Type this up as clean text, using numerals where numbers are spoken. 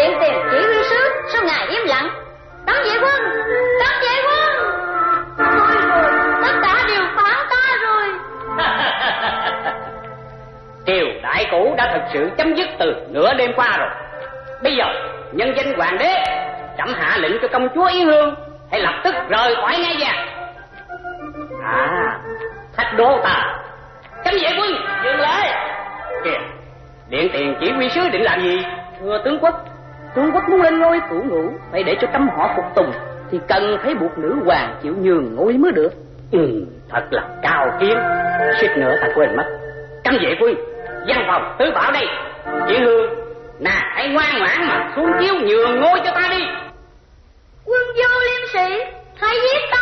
Điện tiền chỉ huy sứ, sao ngài im lặng? Cấm vệ quân, cấm vệ quân. Thôi rồi, tất cả đều phản ta rồi. Triều đại cũ đã thực sự chấm dứt từ nửa đêm qua rồi. Bây giờ nhân danh hoàng đế, trẫm hạ lệnh cho công chúa Yến Hương hãy lập tức rời khỏi ngai vàng. Thách đố ta. Cấm vệ quân dừng lại. Kìa, Điện tiền chỉ huy sứ định làm gì? Thưa tướng quốc muốn lên ngôi cửu ngũ, phải để cho trăm họ phục tùng, thì cần phải buộc nữ hoàng chịu nhường ngôi mới được. Thật là cao kiến, suýt nữa ta quên mất. Cấm vệ quân, văn phòng tứ bảo đây. Yến Hương, nè hãy ngoan ngoãn mà xuống chiếu nhường ngôi cho ta đi. Quân vô liêm sĩ, hãy giết ta.